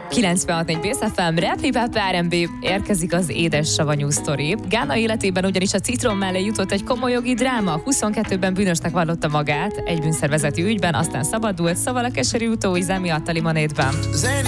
96.4 Base FM, Rap, Hip Hop, R&B, érkezik az édes savanyú sztori. Gána életében ugyanis a citrom mellé jutott egy komoly jogi dráma. 22-ben bűnösnek vallotta magát egy bűnszervezeti ügyben, aztán szabadult, szóval a keserű utóizem miatt a Limonade-ben.